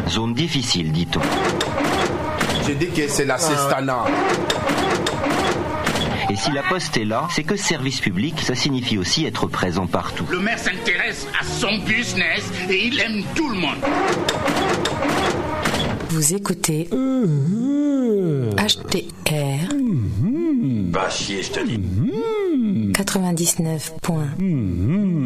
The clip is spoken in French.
Zone difficile, dit-on. J'ai dit que c'est la Cestana. Et si la poste est là, c'est que service public, ça signifie aussi être présent partout. Le maire s'intéresse à son business et il aime tout le monde. Vous écoutez HTR. Va chier, je te dis. 99.